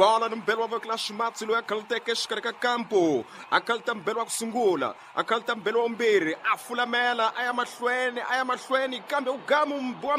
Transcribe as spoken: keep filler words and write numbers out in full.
bola no mbelo wa Clash Matsilo ya kalteke exikarhi ka kampo a kalta mbelo wa ku sungula a kalta mbelo wa vumbirhi a fulamela a ya mahlweni a ya mahlweni kambe u gamu